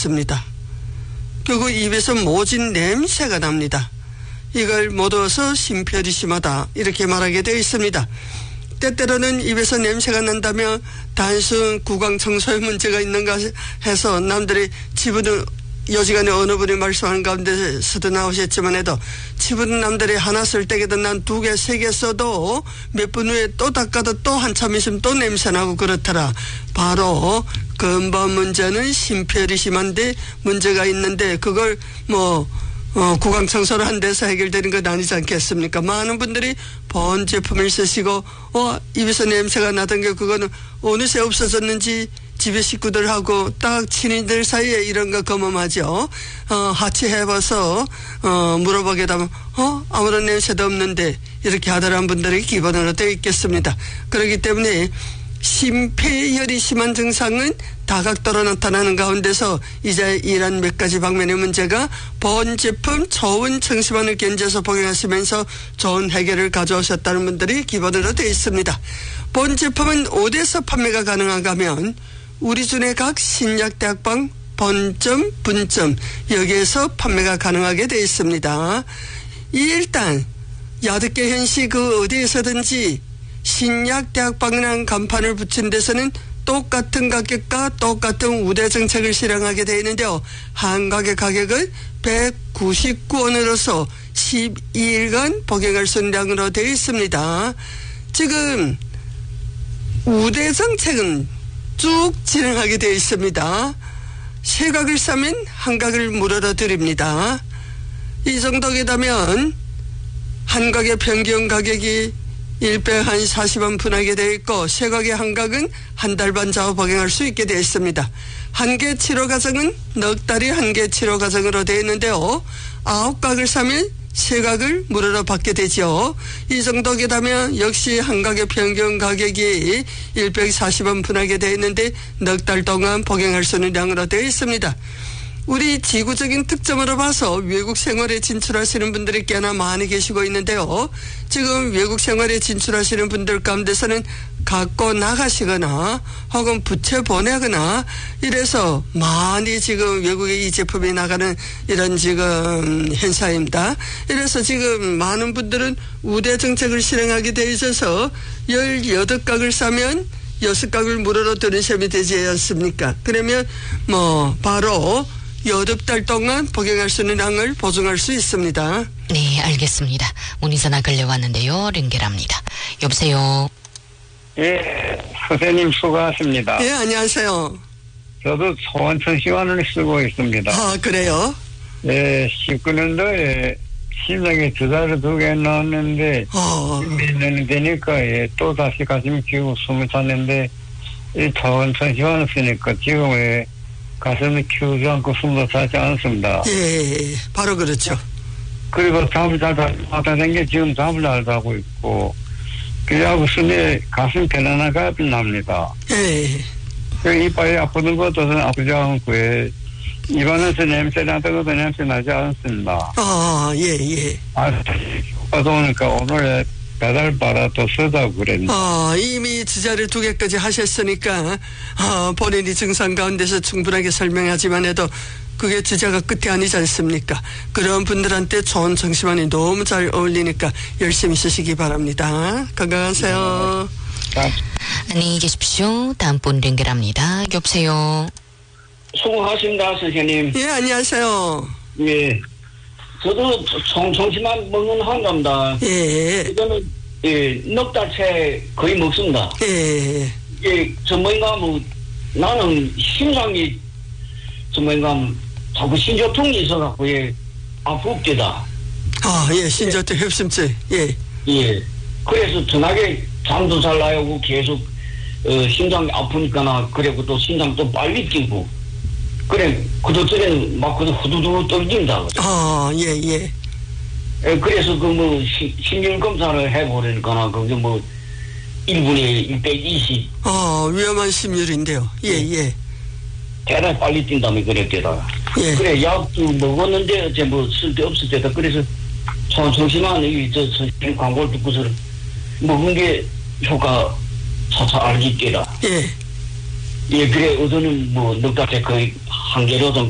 있습니다. 그리고 입에서 모진 냄새가 납니다. 이걸 모두어서 심폐열이 심하다 이렇게 말하게 되어 있습니다. 때때로는 입에서 냄새가 난다면 단순 구강 청소에 문제가 있는가 해서 남들이 집은 여지간에 어느 분이 말씀하는 가운데서도 나오셨지만 해도 집은 남들이 하나 쓸 때에도 난 2개, 3개 써도 몇 분 후에 또 닦아도 또 한참 있으면 또 냄새나고 그렇더라. 바로 근본 문제는 심폐열이 심한데 문제가 있는데 그걸 구강 청소를 한 데서 해결되는 건 아니지 않겠습니까? 많은 분들이 본 제품을 쓰시고 입에서 냄새가 나던 게 그거는 어느새 없어졌는지 집에 식구들하고 딱 친인들 사이에 이런 거 검험하죠. 하치해봐서 물어보게 되면 아무런 냄새도 없는데 이렇게 하더란 분들이 기본으로 되어 있겠습니다. 그렇기 때문에 심폐열이 심한 증상은 다각도로 나타나는 가운데서 이제 이런 몇 가지 방면의 문제가 본 제품 좋은 청심환을 견져서 복용하시면서 좋은 해결을 가져오셨다는 분들이 기본으로 되어 있습니다. 본 제품은 어디에서 판매가 가능한가 하면 우리준의 각 신약대학방 본점, 분점 여기에서 판매가 가능하게 되어 있습니다. 일단 야득계 현시 그 어디에서든지 신약대학방이라는 간판을 붙인 데서는 똑같은 가격과 똑같은 우대 정책을 실행하게 되어 있는데요. 한 가게 가격은 199원으로서 12일간 복용할 수 있는 양으로 되어 있습니다. 지금 우대 정책은 쭉 진행하게 되어 있습니다. 세 각을 사면 한 각을 무료로 드립니다. 이 정도게 되면 한 각의 평균 가격이 1백 한 40원 분하게 되어 있고 세 각의 한 각은 한 달 반 좌우 복용할 수 있게 되어 있습니다. 한 개 치료 과정은 넉 달이 한 개 치료 과정으로 되어 있는데요. 9각을 사면 세 각을 무료로 받게 되죠. 이 정도게 되면 역시 한 각의 평균 가격이 140원 분하게 되어 있는데 넉 달 동안 복용할 수 있는 양으로 되어 있습니다. 우리 지구적인 특점으로 봐서 외국 생활에 진출하시는 분들이 꽤나 많이 계시고 있는데요. 지금 외국 생활에 진출하시는 분들 가운데서는 갖고 나가시거나 혹은 부채 보내거나 이래서 많이 지금 외국에 이 제품이 나가는 이런 지금 현상입니다. 이래서 지금 많은 분들은 우대 정책을 실행하게 되어 있어서 18각을 사면 6각을 무료로 드는 셈이 되지 않습니까? 그러면 바로 8달 동안 복용할 수 있는 양을 보증할 수 있습니다. 네, 알겠습니다. 문의전화 걸려왔는데요. 연결합니다. 여보세요. 예, 선생님 수고하십니다. 예, 안녕하세요. 저도 소원청심환을 쓰고 있습니다. 아, 그래요? 예, 19년도에 심장에 주사를 2개 넣었는데 몇 년이 되니까 또 다시 가슴이 키우고 숨을 찼는데 이 소원청심환을 쓰니까 지금 가슴이 키우지 않고 숨도 차지 않습니다. 예, 바로 그렇죠. 그리고 잠을 잘 자는 게 지금 잠을 잘 자고 있고 그래갖고 숨에 가슴 편안하게 납니다. 예. 이빨이 아프는 것도 아프지 않고 입안에서 냄새 나던 것도 냄새 나지 않습니다. 아, 예. 오니까 오늘 배달 받아 또 쓰자고 그랬는데. 이미 주자를 2개까지 하셨으니까 본인이 증상 가운데서 충분하게 설명하지만 해도 그게 주자가 끝이 아니지 않습니까? 그런 분들한테 좋은 청심환이 너무 잘 어울리니까 열심히 쓰시기 바랍니다. 건강하세요. 안녕히 계십시오. 다음 분 연결합니다. 여보세요. 수고하십니다, 선생님. 예, 안녕하세요. 예. 저도 청심환 먹는 환자입니다. 예. 이거는, 넉 달째 거의 먹습니다. 예. 나는 심장이, 자꾸 신조통이 있어갖고, 아프옵니다. 예, 신조통 협심증. 예. 예. 그래서 전하게 잠도 잘 나오고 계속, 심장이 아프니까나, 그리고 또 심장 또 빨리 뛰고, 그래, 그것들은 막 후두두두 떨린다. 예. 그래서 심혈 검사를 해보려니까, 그게 1분에 120. 위험한 심혈인데요. 예. 대단히 빨리 뛴다며 그랬대다. 예. 그래, 약도 먹었는데, 어째 쓸데 없을 때다. 그래서, 청심환, 선생님 광고를 듣고서 먹은 게 효과 차차 알겠더라. 예. 예, 그래, 어제는 넉 달째 거의 한 개로 좀